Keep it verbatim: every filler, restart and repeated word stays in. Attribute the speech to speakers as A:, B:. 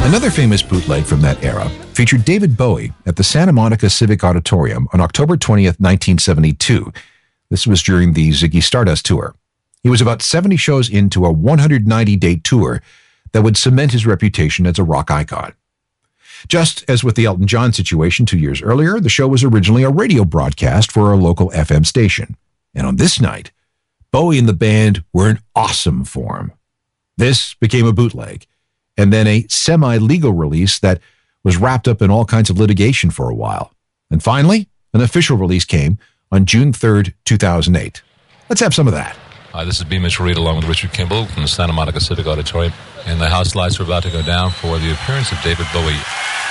A: Another famous bootleg from that era featured David Bowie at the Santa Monica Civic Auditorium on October twentieth, nineteen seventy-two. This was during the Ziggy Stardust tour. He was about seventy shows into a one hundred ninety day tour that would cement his reputation as a rock icon. Just as with the Elton John situation two years earlier, the show was originally a radio broadcast for a local F M station. And on this night, Bowie and the band were in awesome form. This became a bootleg, and then a semi-legal release that was wrapped up in all kinds of litigation for a while. And finally, an official release came on June third, two thousand eight. Let's have some of that.
B: Hi, this is B. Mitchell Reed along with Richard Kimball from the Santa Monica Civic Auditorium, and the house lights are about to go down for the appearance of David Bowie.